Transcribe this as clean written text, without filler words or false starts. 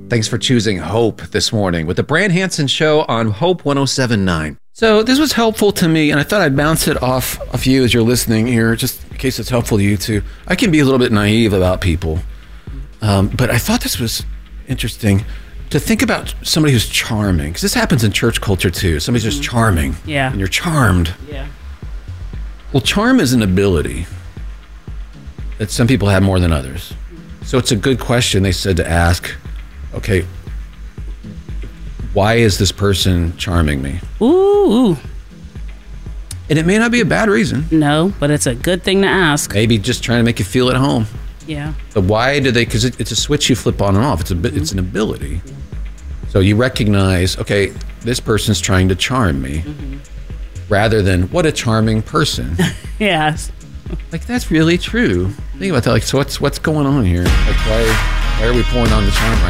Thanks for choosing Hope this morning with the Brand Hansen Show on Hope 107.9. So this was helpful to me, and I thought I'd bounce it off of you as you're listening here, just in case it's helpful to you too. I can be a little bit naive about people, but I thought this was interesting to think about somebody who's charming, because this happens in church culture too. Somebody's just charming, and you're charmed. Yeah. Well, charm is an ability that some people have more than others. So it's a good question, they said, to ask, okay, why is this person charming me? Ooh. And it may not be a bad reason. No, but it's a good thing to ask. Maybe just trying to make you feel at home. Yeah. But why do they, because it's a switch you flip on and off. It's an ability. So you recognize, okay, this person's trying to charm me, rather than what a charming person. Yes. Like, that's really true. Think about that. Like, so what's going on here? Like, why are we pulling on the charm right